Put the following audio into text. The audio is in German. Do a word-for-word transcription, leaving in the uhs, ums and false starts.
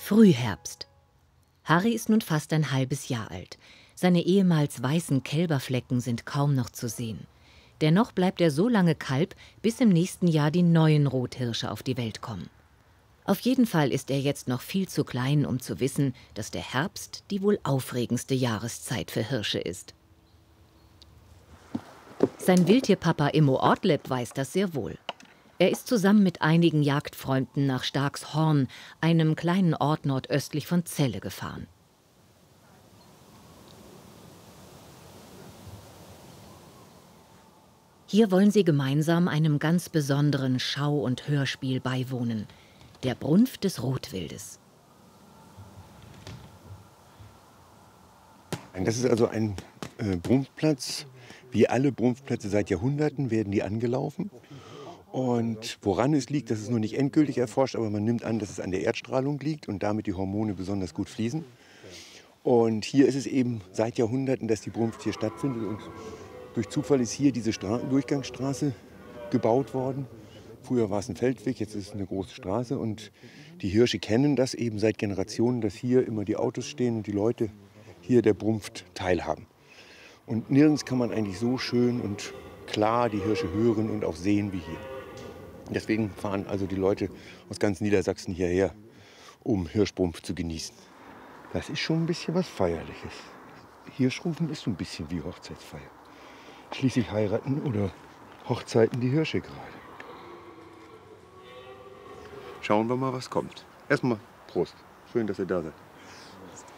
Frühherbst. Harry ist nun fast ein halbes Jahr alt. Seine ehemals weißen Kälberflecken sind kaum noch zu sehen. Dennoch bleibt er so lange Kalb, bis im nächsten Jahr die neuen Rothirsche auf die Welt kommen. Auf jeden Fall ist er jetzt noch viel zu klein, um zu wissen, dass der Herbst die wohl aufregendste Jahreszeit für Hirsche ist. Sein Wildtierpapa Immo Ortlepp weiß das sehr wohl. Er ist zusammen mit einigen Jagdfreunden nach Starkshorn, einem kleinen Ort nordöstlich von Celle, gefahren. Hier wollen sie gemeinsam einem ganz besonderen Schau- und Hörspiel beiwohnen: der Brunft des Rotwildes. Das ist also ein äh, Brunftplatz. Wie alle Brunftplätze seit Jahrhunderten werden die angelaufen. Und woran es liegt, das ist noch nicht endgültig erforscht, aber man nimmt an, dass es an der Erdstrahlung liegt und damit die Hormone besonders gut fließen. Und hier ist es eben seit Jahrhunderten, dass die Brunft hier stattfindet. Und durch Zufall ist hier diese Stra- Durchgangsstraße gebaut worden. Früher war es ein Feldweg, jetzt ist es eine große Straße. Und die Hirsche kennen das eben seit Generationen, dass hier immer die Autos stehen und die Leute hier der Brunft teilhaben. Und nirgends kann man eigentlich so schön und klar die Hirsche hören und auch sehen wie hier. Deswegen fahren also die Leute aus ganz Niedersachsen hierher, um Hirschbrunft zu genießen. Das ist schon ein bisschen was Feierliches. Hirschrufen ist so ein bisschen wie Hochzeitsfeier. Schließlich heiraten oder Hochzeiten die Hirsche gerade. Schauen wir mal, was kommt. Erstmal Prost. Schön, dass ihr da seid.